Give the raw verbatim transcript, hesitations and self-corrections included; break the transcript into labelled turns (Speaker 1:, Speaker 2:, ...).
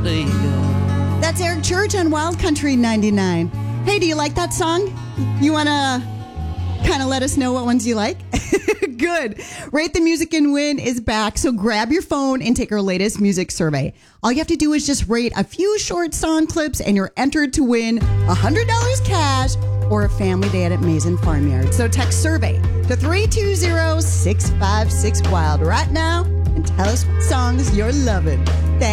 Speaker 1: Lady Gaga.
Speaker 2: That's Eric Church on Wild Country ninety-nine. Hey, do you like that song? You want to kind of let us know what ones you like? Good. Rate the Music and Win is back, so grab your phone and take our latest music survey. All you have to do is just rate a few short song clips and you're entered to win one hundred dollars cash or a family day at Mason Farmyard. So text survey to three two zero, six five six, WILD right now and tell us what songs you're loving.